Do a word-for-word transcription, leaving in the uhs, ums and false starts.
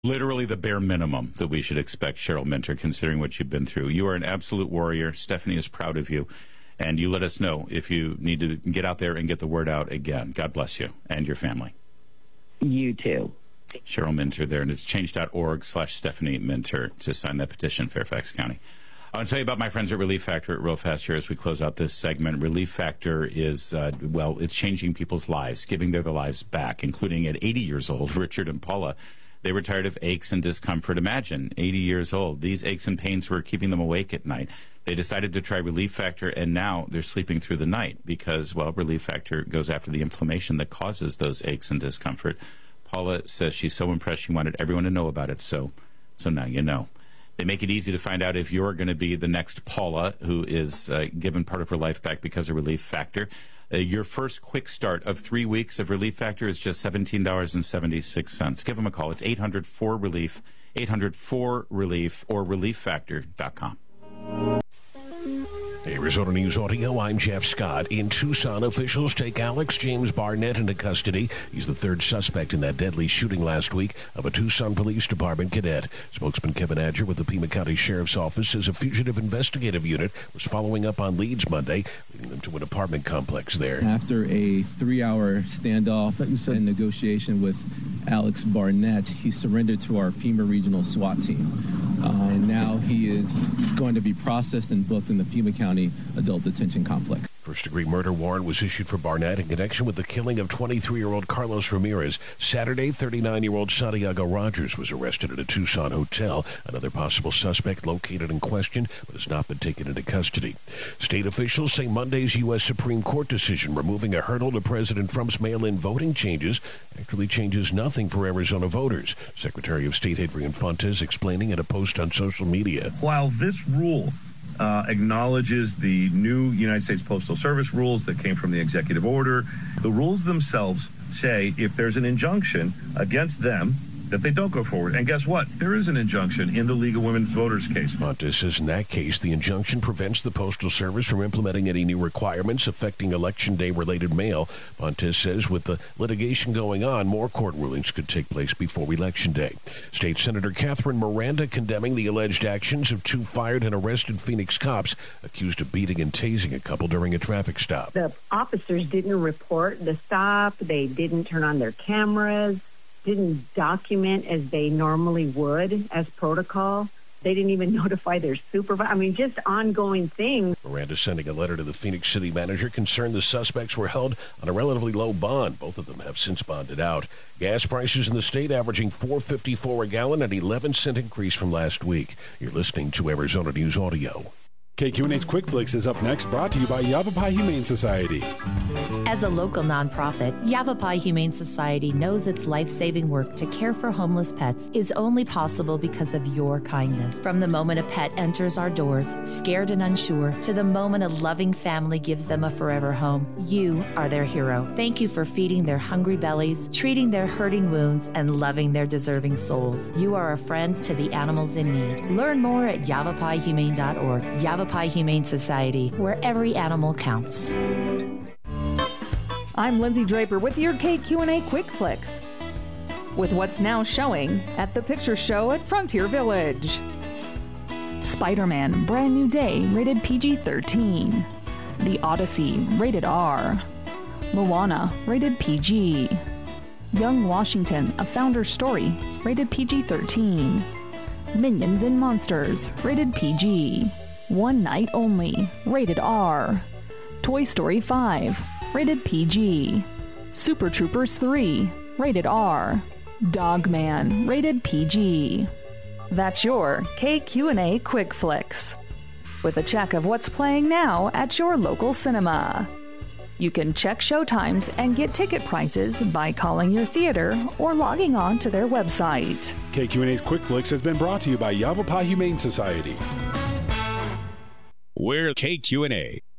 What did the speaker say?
Literally the bare minimum that we should expect, Cheryl Minter, considering what you've been through. You are an absolute warrior. Stephanie is proud of you. And you let us know if you need to get out there and get the word out again. God bless you and your family. You too. Cheryl Minter there, and it's change.org slash Stephanie Minter to sign that petition, Fairfax County. I want to tell you about my friends at Relief Factor real fast here as we close out this segment. Relief Factor is, uh, well, it's changing people's lives, giving their, their lives back, including at eighty years old, Richard and Paula. They were tired of aches and discomfort. Imagine, eighty years old. These aches and pains were keeping them awake at night. They decided to try Relief Factor, and now they're sleeping through the night because, well, Relief Factor goes after the inflammation that causes those aches and discomfort. Paula says she's so impressed she wanted everyone to know about it, so so now you know. They make it easy to find out if you're going to be the next Paula who is uh, given part of her life back because of Relief Factor. Uh, your first quick start of three weeks of Relief Factor is just seventeen dollars and seventy-six cents. Give them a call. It's eight hundred four relief, eight hundred four relief, or relief factor dot com. Arizona News Audio, I'm Jeff Scott. In Tucson, officials take Alex James Barnett into custody. He's the third suspect in that deadly shooting last week of a Tucson Police Department cadet. Spokesman Kevin Adger with the Pima County Sheriff's Office says a fugitive investigative unit was following up on leads Monday, leading them to an apartment complex there. After a three-hour standoff and negotiation with Alex Barnett, he surrendered to our Pima Regional SWAT team. Uh, and now he is going to be processed and booked in the Pima County Adult Detention Complex. First-degree murder warrant was issued for Barnett in connection with the killing of twenty-three-year-old Carlos Ramirez. Saturday, thirty-nine-year-old Santiago Rogers was arrested at a Tucson hotel. Another possible suspect located and questioned, but has not been taken into custody. State officials say Monday's U S Supreme Court decision removing a hurdle to President Trump's mail-in voting changes actually changes nothing for Arizona voters. Secretary of State Adrian Fontes explaining in a post on social media. While this rule Uh, acknowledges the new United States Postal Service rules that came from the executive order, the rules themselves say if there's an injunction against them, that they don't go forward. And guess what? There is an injunction in the League of Women Voters case. Fontes says in that case, the injunction prevents the Postal Service from implementing any new requirements affecting Election Day-related mail. Fontes says with the litigation going on, more court rulings could take place before Election Day. State Senator Catherine Miranda condemning the alleged actions of two fired and arrested Phoenix cops accused of beating and tasing a couple during a traffic stop. The officers didn't report the stop. They didn't turn on their cameras, didn't document as they normally would as protocol. They didn't even notify their supervisor. I mean, just ongoing things. Miranda sending a letter to the Phoenix city manager concerned the suspects were held on a relatively low bond. Both of them have since bonded out. Gas prices in the state averaging four dollars and fifty-four cents a gallon, an eleven cent increase from last week. You're listening to Arizona News Audio. K Q N A's Quick Flicks is up next, brought to you by Yavapai Humane Society. As a local nonprofit, Yavapai Humane Society knows its life-saving work to care for homeless pets is only possible because of your kindness. From the moment a pet enters our doors, scared and unsure, to the moment a loving family gives them a forever home, you are their hero. Thank you for feeding their hungry bellies, treating their hurting wounds, and loving their deserving souls. You are a friend to the animals in need. Learn more at yavapai humane dot org. Yavapai Humane Society, where every animal counts. I'm Lindsay Draper with your K Q N A Quick Flicks, with what's now showing at the Picture Show at Frontier Village. Spider-Man Brand New Day, rated P G thirteen. The Odyssey, rated R. Moana, rated P G. Young Washington, A Founder's Story, rated P G thirteen. Minions and Monsters, rated P G. One Night Only, rated R. Toy Story five, rated P G. Super Troopers three, rated R. Dogman, rated P G. That's your K Q N A Quick Flicks, with a check of what's playing now at your local cinema. You can check showtimes and get ticket prices by calling your theater or logging on to their website. K Q N A's Quick Flicks has been brought to you by Yavapai Humane Society. We're K Q N A.